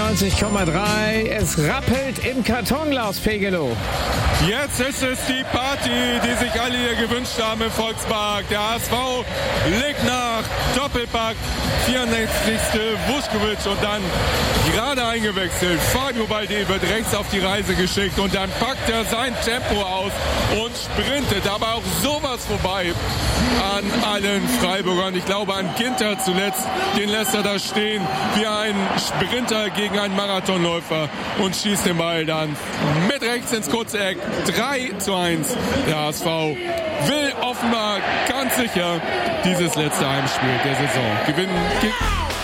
93,3. Es rappelt im Karton, Lars Pegelow. Jetzt ist es die Party, die sich alle hier gewünscht haben im Volkspark. Der HSV legt nach, Doppelpack, 64. Vuskovic und dann gerade eingewechselt. Fabio Balde wird rechts auf die Reise geschickt und dann packt er sein Tempo aus und sprintet, aber auch sowas vorbei an allen Freiburgern. Ich glaube an Ginter zuletzt, den lässt er da stehen wie ein Sprinter gegen einen Marathonläufer und schießt den Ball dann mit rechts ins kurze Eck. 3:1. Der HSV will offenbar ganz sicher dieses letzte Heimspiel der Saison gewinnen.